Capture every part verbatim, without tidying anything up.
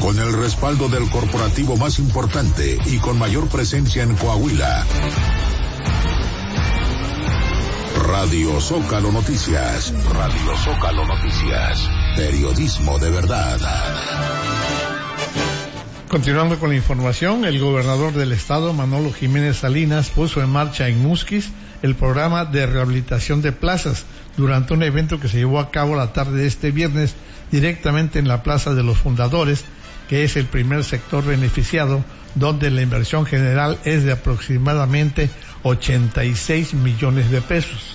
Con el respaldo del corporativo más importante y con mayor presencia en Coahuila. Radio Zócalo Noticias. Radio Zócalo Noticias. Periodismo de verdad. Continuando con la información, el gobernador del estado, Manolo Jiménez Salinas, puso en marcha en Musquis el programa de rehabilitación de plazas durante un evento que se llevó a cabo la tarde de este viernes directamente en la Plaza de los Fundadores, que es el primer sector beneficiado, donde la inversión general es de aproximadamente ochenta y seis millones de pesos.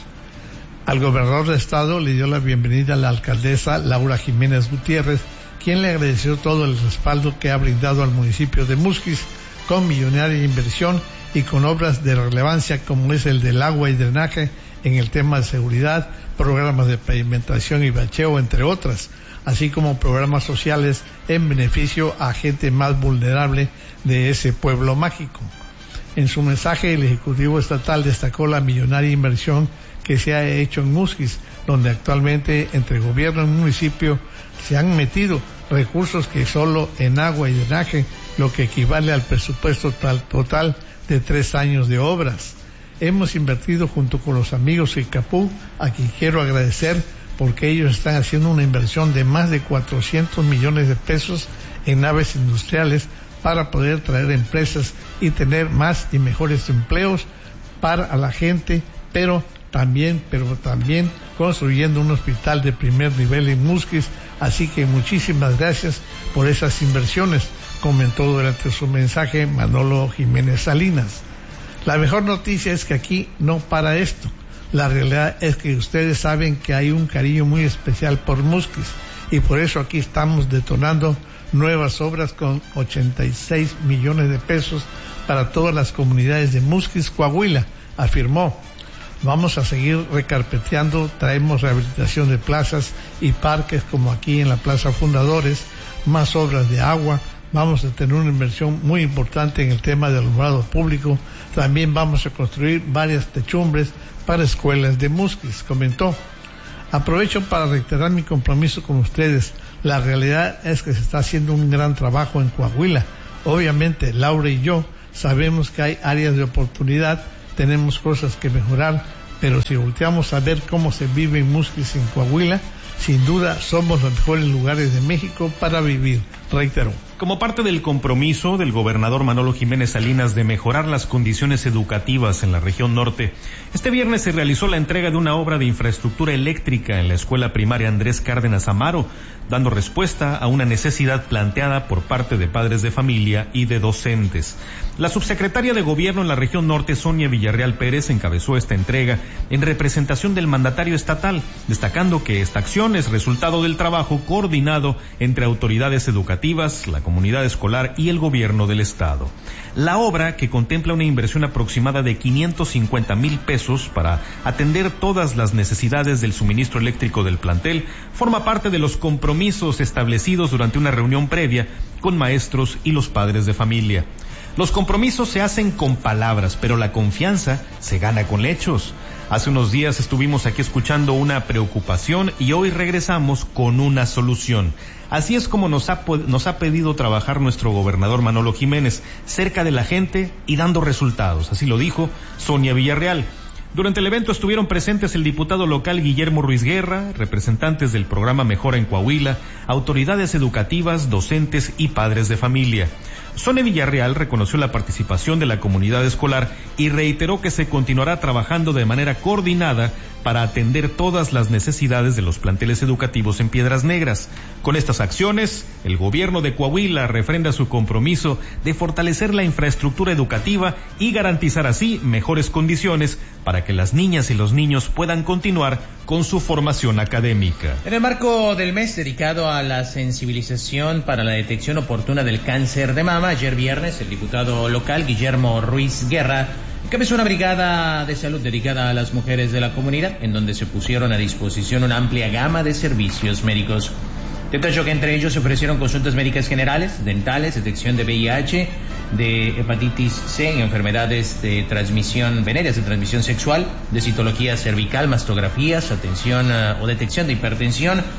Al gobernador del estado le dio la bienvenida a la alcaldesa Laura Jiménez Gutiérrez, quien le agradeció todo el respaldo que ha brindado al municipio de Musquis con millonaria inversión y con obras de relevancia como es el del agua y drenaje, en el tema de seguridad, programas de pavimentación y bacheo, entre otras, así como programas sociales en beneficio a gente más vulnerable de ese pueblo mágico. En su mensaje, el Ejecutivo Estatal destacó la millonaria inversión que se ha hecho en Musquis, donde actualmente entre gobierno y municipio se han metido recursos que solo en agua y drenaje, lo que equivale al presupuesto total de tres años de obras. Hemos invertido junto con los amigos de Icapú, a quien quiero agradecer porque ellos están haciendo una inversión de más de cuatrocientos millones de pesos en naves industriales para poder traer empresas y tener más y mejores empleos para la gente, pero también, pero también construyendo un hospital de primer nivel en Musquis, así que muchísimas gracias por esas inversiones, comentó durante su mensaje Manolo Jiménez Salinas. La mejor noticia es que aquí no para esto. La realidad es que ustedes saben que hay un cariño muy especial por Musquis y por eso aquí estamos detonando nuevas obras con ochenta y seis millones de pesos para todas las comunidades de Musquis, Coahuila, afirmó. Vamos a seguir recarpeteando, traemos rehabilitación de plazas y parques como aquí en la Plaza Fundadores, más obras de agua, vamos a tener una inversión muy importante en el tema del alumbrado público, también vamos a construir varias techumbres para escuelas de Musquis, comentó. Aprovecho para reiterar mi compromiso con ustedes. La realidad es que se está haciendo un gran trabajo en Coahuila. Obviamente, Laura y yo sabemos que hay áreas de oportunidad, tenemos cosas que mejorar, pero si volteamos a ver cómo se vive en Musquis, en Coahuila, sin duda somos los mejores lugares de México para vivir, reiteró. Como parte del compromiso del gobernador Manolo Jiménez Salinas de mejorar las condiciones educativas en la región norte, este viernes se realizó la entrega de una obra de infraestructura eléctrica en la escuela primaria Andrés Cárdenas Amaro, dando respuesta a una necesidad planteada por parte de padres de familia y de docentes. La subsecretaria de Gobierno en la región norte, Sonia Villarreal Pérez, encabezó esta entrega en representación del mandatario estatal, destacando que esta acción es resultado del trabajo coordinado entre autoridades educativas, la comunidad escolar y el gobierno del estado. La obra, que contempla una inversión aproximada de quinientos cincuenta mil pesos para atender todas las necesidades del suministro eléctrico del plantel, forma parte de los compromisos establecidos durante una reunión previa con maestros y los padres de familia. Los compromisos se hacen con palabras, pero la confianza se gana con hechos. Hace unos días estuvimos aquí escuchando una preocupación y hoy regresamos con una solución. Así es como nos ha, nos ha pedido trabajar nuestro gobernador Manolo Jiménez, cerca de la gente y dando resultados. Así lo dijo Sonia Villarreal. Durante el evento estuvieron presentes el diputado local Guillermo Ruiz Guerra, representantes del programa Mejora en Coahuila, autoridades educativas, docentes y padres de familia. Sonia Villarreal reconoció la participación de la comunidad escolar y reiteró que se continuará trabajando de manera coordinada para atender todas las necesidades de los planteles educativos en Piedras Negras. Con estas acciones, el gobierno de Coahuila refrenda su compromiso de fortalecer la infraestructura educativa y garantizar así mejores condiciones para que las niñas y los niños puedan continuar con su formación académica. En el marco del mes dedicado a la sensibilización para la detección oportuna del cáncer de mama, ayer viernes el diputado local Guillermo Ruiz Guerra encabezó una brigada de salud dedicada a las mujeres de la comunidad, en donde se pusieron a disposición una amplia gama de servicios médicos. Detalló que entre ellos se ofrecieron consultas médicas generales, dentales, detección de V I H, de hepatitis C, enfermedades de transmisión venéreas de transmisión sexual, de citología cervical, mastografías, atención uh, o detección de hipertensión,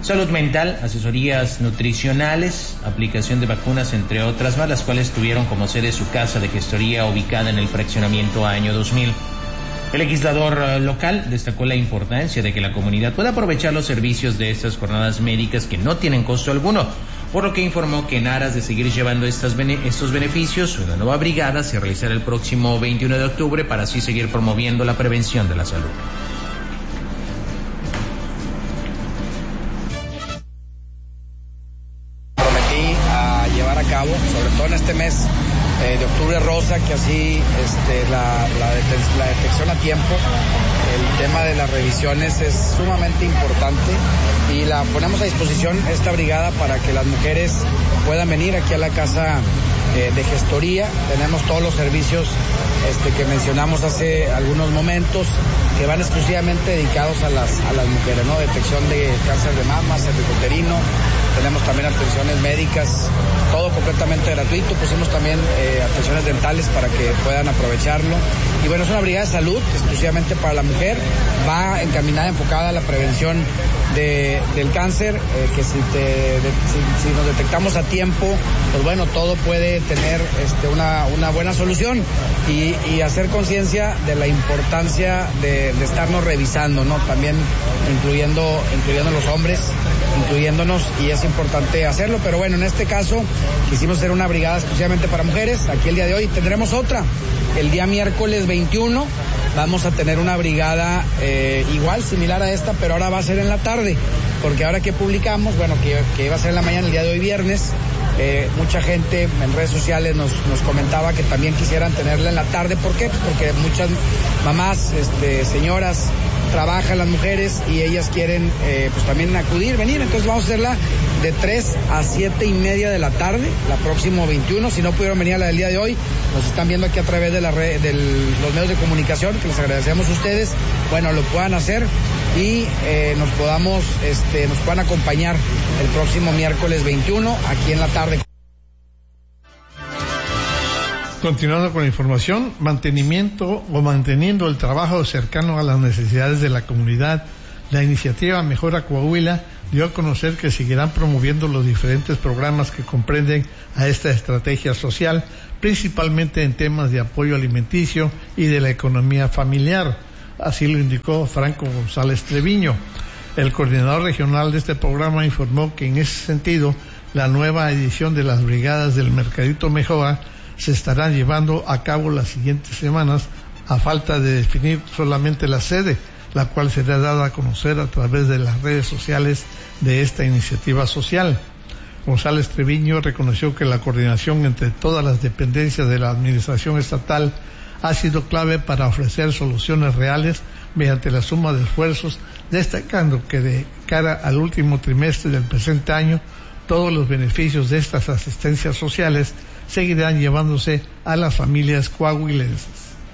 salud mental, asesorías nutricionales, aplicación de vacunas, entre otras más, las cuales tuvieron como sede su casa de gestoría ubicada en el fraccionamiento Año dos mil. El legislador local destacó la importancia de que la comunidad pueda aprovechar los servicios de estas jornadas médicas que no tienen costo alguno, por lo que informó que en aras de seguir llevando estas bene- estos beneficios, una nueva brigada se realizará el próximo veintiuno de octubre para así seguir promoviendo la prevención de la salud. Cabo, sobre todo en este mes eh, de octubre rosa, que así este, la, la, det- la detección a tiempo, el tema de las revisiones es sumamente importante y la ponemos a disposición esta brigada para que las mujeres puedan venir aquí a la casa eh, de gestoría. Tenemos todos los servicios este, que mencionamos hace algunos momentos, que van exclusivamente dedicados a las, a las mujeres, ¿no? Detección de cáncer de mama, cervicuterino, tenemos también atenciones médicas, todo completamente gratuito. Pusimos también eh, atenciones dentales para que puedan aprovecharlo. Y bueno, es una brigada de salud exclusivamente para la mujer, va encaminada, enfocada a la prevención de, del cáncer, eh, que si, te, de, si, si nos detectamos a tiempo, pues bueno, todo puede tener este, una, una buena solución y, y hacer conciencia de la importancia de, de estarnos revisando, ¿no? También incluyendo, incluyendo los hombres, incluyéndonos, y es importante hacerlo. Pero bueno, en este caso quisimos hacer una brigada exclusivamente para mujeres. Aquí el día de hoy tendremos otra, el día miércoles veintiuno vamos a tener una brigada eh, igual, similar a esta, pero ahora va a ser en la tarde, porque ahora que publicamos, bueno, que, que iba a ser en la mañana, el día de hoy viernes, eh, mucha gente en redes sociales nos, nos comentaba que también quisieran tenerla en la tarde. ¿Por qué? Pues porque muchas mamás, este, señoras, trabajan las mujeres y ellas quieren eh, pues también acudir, venir. Entonces vamos a hacerla de tres a siete y media de la tarde, la próxima veintiuno. Si no pudieron venir a la del día de hoy, nos están viendo aquí a través de la red, de los medios de comunicación, que les agradecemos a ustedes, bueno, lo puedan hacer y eh, nos podamos, este, nos puedan acompañar el próximo miércoles veintiuno aquí en la tarde. Continuando con la información, mantenimiento o manteniendo el trabajo cercano a las necesidades de la comunidad, la iniciativa Mejora Coahuila dio a conocer que seguirán promoviendo los diferentes programas que comprenden a esta estrategia social, principalmente en temas de apoyo alimenticio y de la economía familiar. Así lo indicó Franco González Treviño. El coordinador regional de este programa informó que en ese sentido, la nueva edición de las brigadas del Mercadito Mejora se estarán llevando a cabo las siguientes semanas, a falta de definir solamente la sede, la cual será dada a conocer a través de las redes sociales de esta iniciativa social. González Treviño reconoció que la coordinación entre todas las dependencias de la administración estatal ha sido clave para ofrecer soluciones reales mediante la suma de esfuerzos, destacando que de cara al último trimestre del presente año, todos los beneficios de estas asistencias sociales seguirán llevándose a las familias coahuilenses.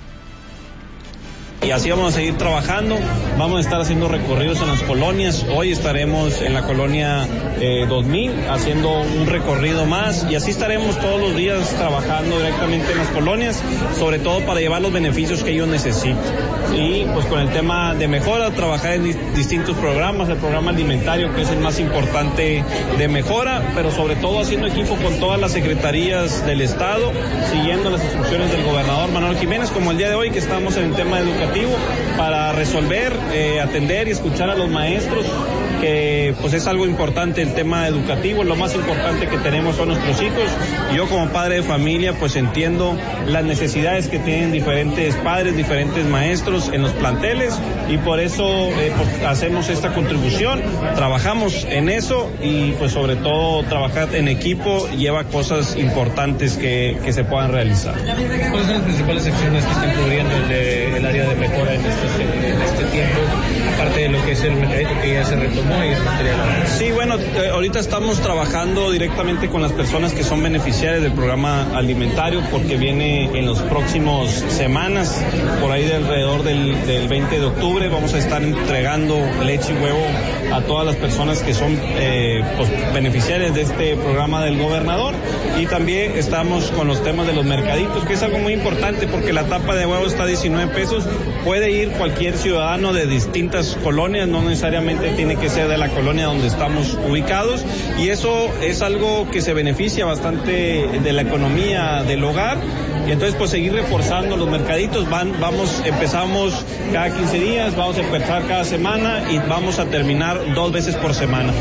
Y así vamos a seguir trabajando, vamos a estar haciendo recorridos en las colonias. Hoy estaremos en la colonia eh, dos mil haciendo un recorrido más, y así estaremos todos los días trabajando directamente en las colonias, sobre todo para llevar los beneficios que ellos necesitan. Y pues con el tema de mejora, trabajar en di- distintos programas, el programa alimentario, que es el más importante de mejora, pero sobre todo haciendo equipo con todas las secretarías del Estado, siguiendo las instrucciones del gobernador Manuel Jiménez, como el día de hoy que estamos en el tema educativo, para resolver, eh, atender y escuchar a los maestros, que pues es algo importante el tema educativo. Lo más importante que tenemos son nuestros hijos. Yo como padre de familia pues entiendo las necesidades que tienen diferentes padres, diferentes maestros en los planteles, y por eso eh, pues, hacemos esta contribución, trabajamos en eso, y pues sobre todo trabajar en equipo lleva cosas importantes que, que se puedan realizar. ¿Cuáles son las principales acciones que están cubriendo el, de, el área de mejora en este, en este tiempo, aparte de lo que es el mercadito que ya se retomó y el material? Sí, bueno, eh, ahorita estamos trabajando directamente con las personas que son beneficiarias del programa alimentario, porque viene en los próximos semanas, por ahí de alrededor del, del veinte de octubre, vamos a estar entregando leche y huevo a todas las personas que son eh, pues, beneficiarias de este programa del gobernador. Y también estamos con los temas de los mercaditos, que es algo muy importante, porque la tapa de huevo está a diecinueve pesos, puede ir cualquier ciudadano de distintas diferentes colonias, no necesariamente tiene que ser de la colonia donde estamos ubicados, y eso es algo que se beneficia bastante de la economía del hogar. Y entonces pues seguir reforzando los mercaditos, van, vamos, empezamos cada quince días, vamos a empezar cada semana y vamos a terminar dos veces por semana.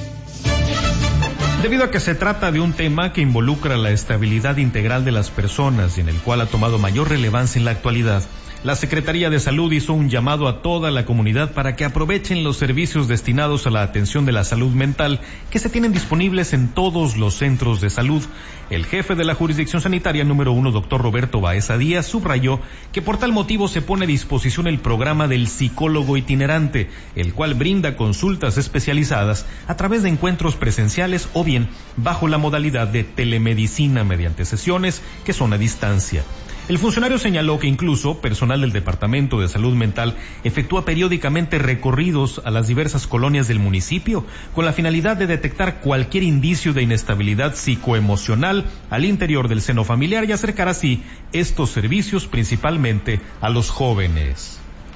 Debido a que se trata de un tema que involucra la estabilidad integral de las personas y en el cual ha tomado mayor relevancia en la actualidad, la Secretaría de Salud hizo un llamado a toda la comunidad para que aprovechen los servicios destinados a la atención de la salud mental que se tienen disponibles en todos los centros de salud. El jefe de la jurisdicción sanitaria número uno, doctor Roberto Baeza Díaz, subrayó que por tal motivo se pone a disposición el programa del psicólogo itinerante, el cual brinda consultas especializadas a través de encuentros presenciales o bien bajo la modalidad de telemedicina mediante sesiones que son a distancia. El funcionario señaló que incluso personal del Departamento de Salud Mental efectúa periódicamente recorridos a las diversas colonias del municipio con la finalidad de detectar cualquier indicio de inestabilidad psicoemocional al interior del seno familiar y acercar así estos servicios principalmente a los jóvenes.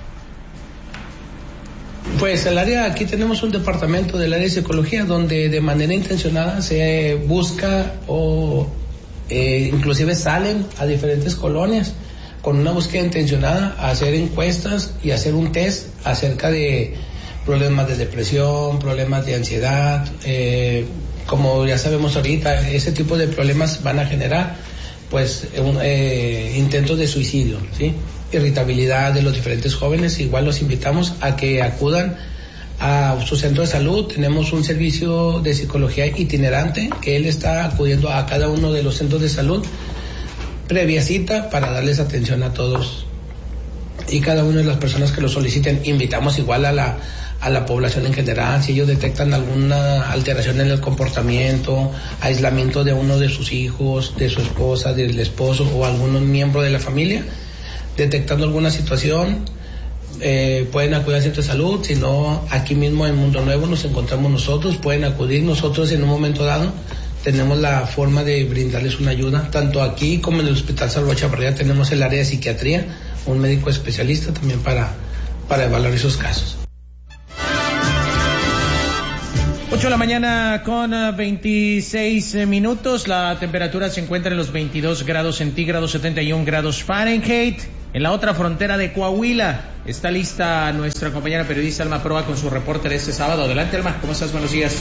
Pues el área, aquí tenemos un departamento del área de psicología donde de manera intencionada se busca o Eh, inclusive salen a diferentes colonias con una búsqueda intencionada a hacer encuestas y hacer un test acerca de problemas de depresión, problemas de ansiedad, eh, como ya sabemos ahorita, ese tipo de problemas van a generar pues un, eh, intentos de suicidio, ¿sí? Irritabilidad de los diferentes jóvenes. Igual los invitamos a que acudan a su centro de salud. Tenemos un servicio de psicología itinerante que él está acudiendo a cada uno de los centros de salud previa cita para darles atención a todos y cada una de las personas que lo soliciten. Invitamos igual a la a la población en general, si ellos detectan alguna alteración en el comportamiento, aislamiento de uno de sus hijos, de su esposa, del esposo o algún miembro de la familia, detectando alguna situación, Eh, pueden acudir al centro de salud. Si no, aquí mismo en Mundo Nuevo nos encontramos nosotros, pueden acudir. Nosotros en un momento dado tenemos la forma de brindarles una ayuda, tanto aquí como en el Hospital Salvador Chavarría tenemos el área de psiquiatría, un médico especialista también para, para evaluar esos casos. ocho de la mañana con veintiséis minutos, la temperatura se encuentra en los veintidós grados centígrados, setenta y un grados Fahrenheit. En la otra frontera de Coahuila está lista nuestra compañera periodista Alma Proa con su reporte de este sábado. Adelante, Alma, ¿cómo estás? Buenos días.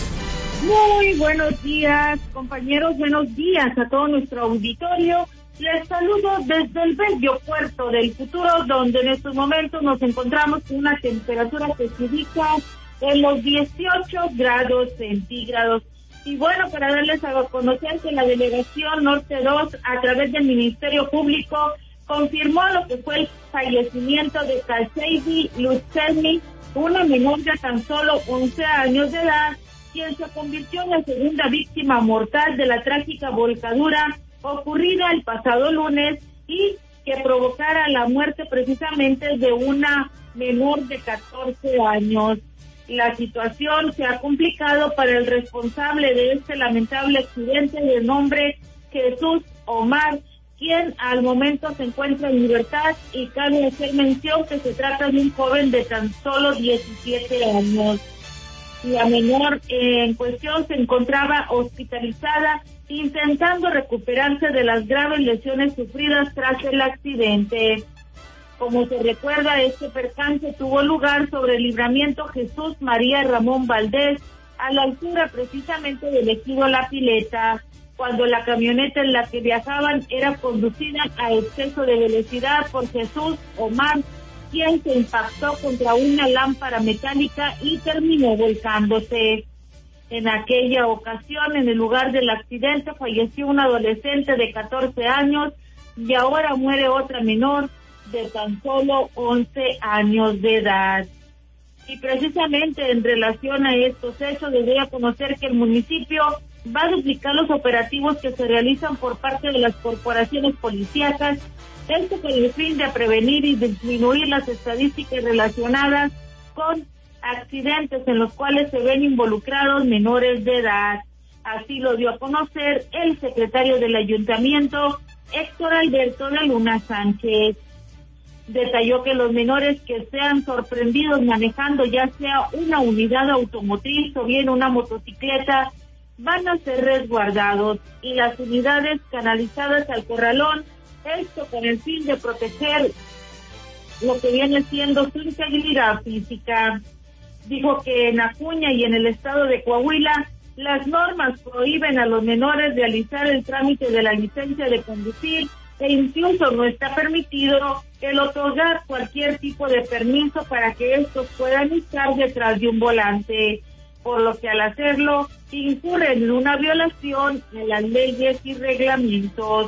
Muy buenos días, compañeros, buenos días a todo nuestro auditorio. Les saludo desde el bello puerto del futuro, donde en estos momentos nos encontramos con una temperatura que se ubica en los dieciocho grados centígrados. Y bueno, para darles a conocer que la Delegación Norte dos, a través del Ministerio Público, confirmó lo que fue el fallecimiento de Kalseidi Lucelmi, una menor de tan solo once años de edad, quien se convirtió en la segunda víctima mortal de la trágica volcadura ocurrida el pasado lunes y que provocara la muerte precisamente de una menor de catorce años. La situación se ha complicado para el responsable de este lamentable accidente, de nombre Jesús Omar, quien al momento se encuentra en libertad, y cabe hacer mención que se trata de un joven de tan solo diecisiete años. La menor en cuestión se encontraba hospitalizada intentando recuperarse de las graves lesiones sufridas tras el accidente. Como se recuerda, este percance tuvo lugar sobre el libramiento Jesús María Ramón Valdés, a la altura precisamente del ejido La Pileta, cuando la camioneta en la que viajaban era conducida a exceso de velocidad por Jesús Omar, quien se impactó contra una lámpara metálica y terminó volcándose. En aquella ocasión, en el lugar del accidente, falleció un adolescente de catorce años y ahora muere otra menor de tan solo once años de edad. Y precisamente en relación a estos hechos, les doy a conocer que el municipio va a duplicar los operativos que se realizan por parte de las corporaciones policíacas, esto con el fin de prevenir y disminuir las estadísticas relacionadas con accidentes en los cuales se ven involucrados menores de edad. Así lo dio a conocer el secretario del ayuntamiento, Héctor Alberto de Luna Sánchez. Detalló que los menores que sean sorprendidos manejando ya sea una unidad automotriz o bien una motocicleta van a ser resguardados y las unidades canalizadas al corralón, esto con el fin de proteger lo que viene siendo su integridad física. Dijo que en Acuña y en el estado de Coahuila las normas prohíben a los menores realizar el trámite de la licencia de conducir e incluso no está permitido el otorgar cualquier tipo de permiso para que estos puedan estar detrás de un volante, por lo que al hacerlo incurren en una violación a las leyes y reglamentos.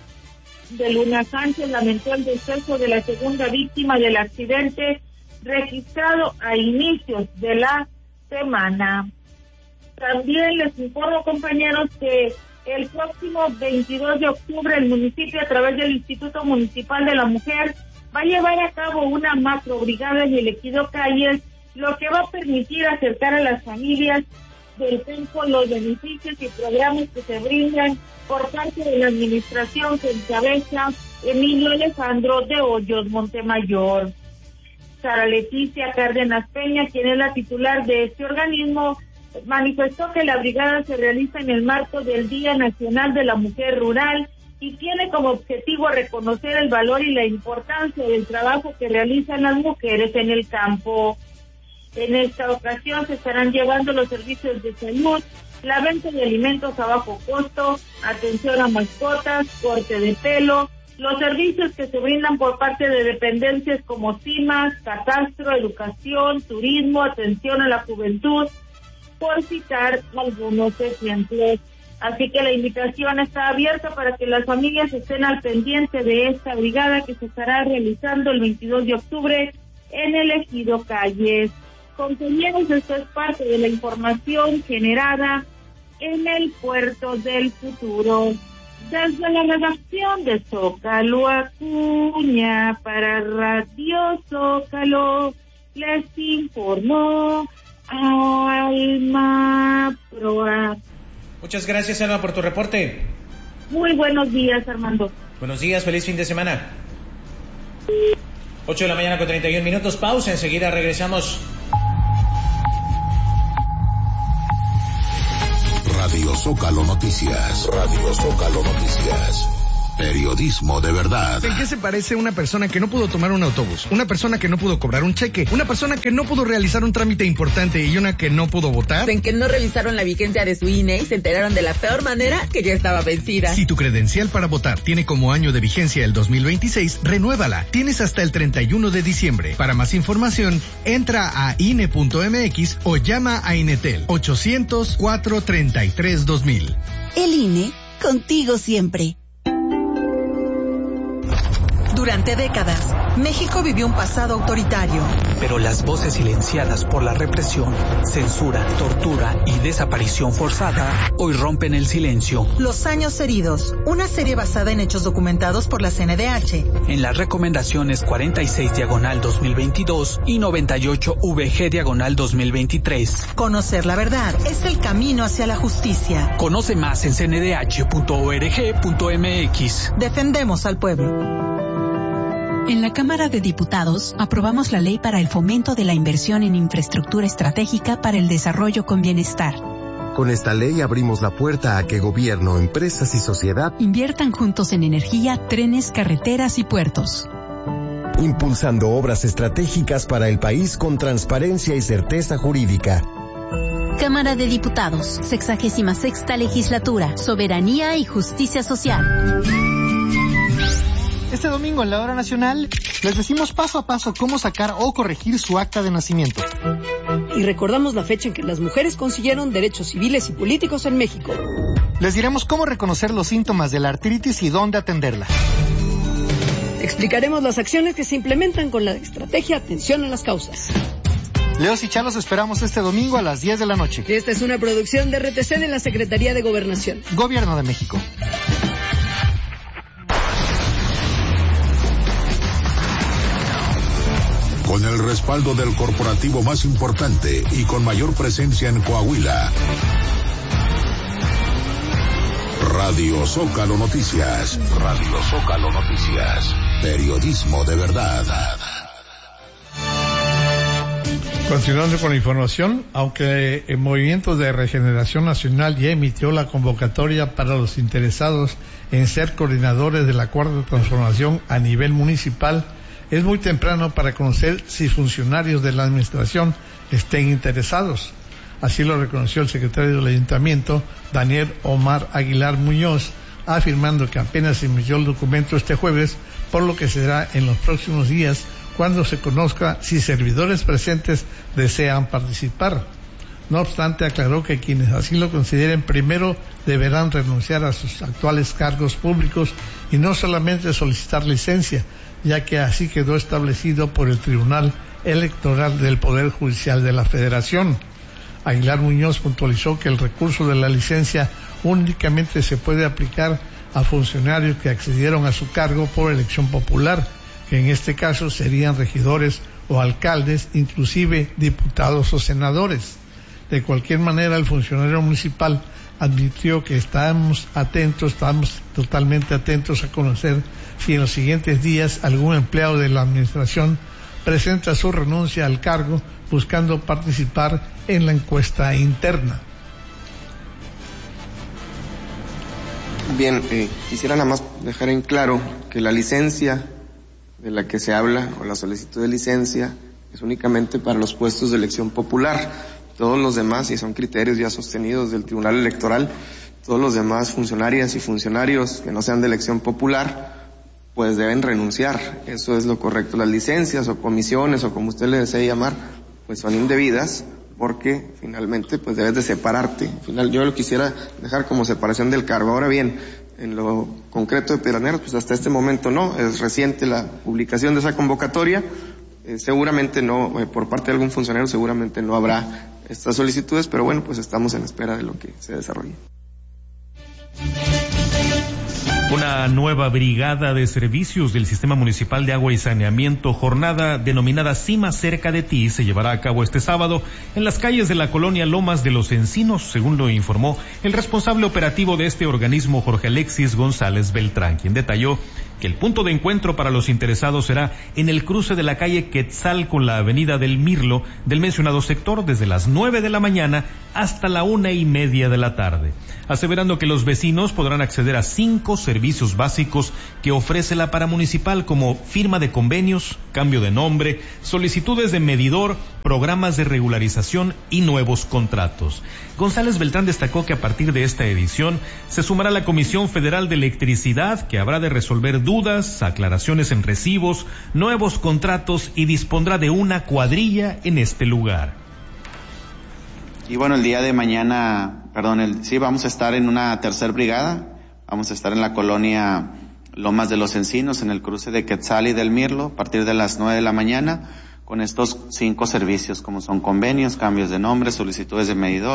De Luna Sánchez lamentó el deceso de la segunda víctima del accidente registrado a inicios de la semana. También les informo, compañeros, que el próximo veintidós de octubre el municipio, a través del Instituto Municipal de la Mujer, va a llevar a cabo una macrobrigada en el Ejido Calles, lo que va a permitir acercar a las familias del campo los beneficios y programas que se brindan por parte de la administración que encabeza Emilio Alejandro de Hoyos Montemayor. Sara Leticia Cárdenas Peña, quien es la titular de este organismo, manifestó que la brigada se realiza en el marco del Día Nacional de la Mujer Rural y tiene como objetivo reconocer el valor y la importancia del trabajo que realizan las mujeres en el campo. En esta ocasión se estarán llevando los servicios de salud, la venta de alimentos a bajo costo, atención a mascotas, corte de pelo, los servicios que se brindan por parte de dependencias como CIMAS, Catastro, Educación, Turismo, Atención a la Juventud, por citar algunos ejemplos. Así que la invitación está abierta para que las familias estén al pendiente de esta brigada que se estará realizando el veintidós de octubre en el Ejido Calles. Compañeros, esto es parte de la información generada en el Puerto del Futuro. Desde la redacción de Zócalo Acuña para Radio Zócalo, les informó Alma Proa. Muchas gracias, Alma, por tu reporte. Muy buenos días, Armando. Buenos días, feliz fin de semana. ocho de la mañana con treinta y un minutos, pausa, enseguida regresamos. Radio Zócalo Noticias. Radio Zócalo Noticias. Periodismo de verdad. ¿En qué se parece una persona que no pudo tomar un autobús? Una persona que no pudo cobrar un cheque, una persona que no pudo realizar un trámite importante y una que no pudo votar. En que no revisaron la vigencia de su I N E y se enteraron de la peor manera que ya estaba vencida. Si tu credencial para votar tiene como año de vigencia el dos mil veintiséis, renuévala. Tienes hasta el treinta y uno de diciembre. Para más información, entra a I N E punto M X o llama a Inetel ochocientos, cuatro treinta y tres, dos mil. El I N E, contigo siempre. Durante décadas, México vivió un pasado autoritario. Pero las voces silenciadas por la represión, censura, tortura y desaparición forzada hoy rompen el silencio. Los años heridos, una serie basada en hechos documentados por la C N D H. En las recomendaciones cuarenta y seis diagonal dos mil veintidós y noventa y ocho V G diagonal dos mil veintitrés. Conocer la verdad es el camino hacia la justicia. Conoce más en c n d h punto org punto m x. Defendemos al pueblo. En la Cámara de Diputados aprobamos la ley para el fomento de la inversión en infraestructura estratégica para el desarrollo con bienestar. Con esta ley abrimos la puerta a que gobierno, empresas y sociedad inviertan juntos en energía, trenes, carreteras y puertos. Impulsando obras estratégicas para el país con transparencia y certeza jurídica. Cámara de Diputados, sexagésima sexta legislatura, soberanía y justicia social. Este domingo en la Hora Nacional les decimos paso a paso cómo sacar o corregir su acta de nacimiento. Y recordamos la fecha en que las mujeres consiguieron derechos civiles y políticos en México. Les diremos cómo reconocer los síntomas de la artritis y dónde atenderla. Explicaremos las acciones que se implementan con la estrategia Atención a las Causas. Leos y Chalos esperamos este domingo a las diez de la noche. Esta es una producción de R T C de la Secretaría de Gobernación. Gobierno de México. Con el respaldo del corporativo más importante y con mayor presencia en Coahuila. Radio Zócalo Noticias. Radio Zócalo Noticias. Periodismo de verdad. Continuando con la información, aunque el Movimiento de Regeneración Nacional ya emitió la convocatoria para los interesados en ser coordinadores de la Cuarta Transformación a nivel municipal, es muy temprano para conocer si funcionarios de la administración estén interesados. Así lo reconoció el secretario del Ayuntamiento, Daniel Omar Aguilar Muñoz, afirmando que apenas se emitió el documento este jueves, por lo que será en los próximos días cuando se conozca si servidores presentes desean participar. No obstante, aclaró que quienes así lo consideren primero deberán renunciar a sus actuales cargos públicos y no solamente solicitar licencia, ya que así quedó establecido por el Tribunal Electoral del Poder Judicial de la Federación. Aguilar Muñoz puntualizó que el recurso de la licencia únicamente se puede aplicar a funcionarios que accedieron a su cargo por elección popular, que en este caso serían regidores o alcaldes, inclusive diputados o senadores. De cualquier manera, el funcionario municipal admitió que estamos atentos, estamos totalmente atentos a conocer si en los siguientes días algún empleado de la administración presenta su renuncia al cargo buscando participar en la encuesta interna. Bien, eh, quisiera nada más dejar en claro que la licencia de la que se habla, o la solicitud de licencia, es únicamente para los puestos de elección popular. Todos los demás, y son criterios ya sostenidos del Tribunal Electoral, todos los demás funcionarias y funcionarios que no sean de elección popular, pues deben renunciar. Eso es lo correcto. Las licencias o comisiones, o como usted le desee llamar, pues son indebidas, porque finalmente pues debes de separarte. Al final yo lo quisiera dejar como separación del cargo. Ahora bien, en lo concreto de Pioneros, pues hasta este momento no, es reciente la publicación de esa convocatoria, eh, seguramente no, eh, por parte de algún funcionario seguramente no habrá estas solicitudes, pero bueno, pues estamos en espera de lo que se desarrolle. Una nueva brigada de servicios del Sistema Municipal de Agua y Saneamiento, jornada denominada Cima Cerca de Ti, se llevará a cabo este sábado en las calles de la colonia Lomas de los Encinos, según lo informó el responsable operativo de este organismo, Jorge Alexis González Beltrán, quien detalló que el punto de encuentro para los interesados será en el cruce de la calle Quetzal con la avenida del Mirlo del mencionado sector, desde las nueve de la mañana hasta la una y media de la tarde, aseverando que los vecinos podrán acceder a cinco servicios básicos que ofrece la paramunicipal, como firma de convenios, cambio de nombre, solicitudes de medidor, programas de regularización y nuevos contratos. González Beltrán destacó que a partir de esta edición se sumará la Comisión Federal de Electricidad, que habrá de resolver dudas, aclaraciones en recibos, nuevos contratos y dispondrá de una cuadrilla en este lugar. Y bueno, el día de mañana, perdón, el, sí, vamos a estar en una tercer brigada, vamos a estar en la colonia Lomas de los Encinos, en el cruce de Quetzal y del Mirlo, a partir de las nueve de la mañana, con estos cinco servicios, como son convenios, cambios de nombre, solicitudes de medidor,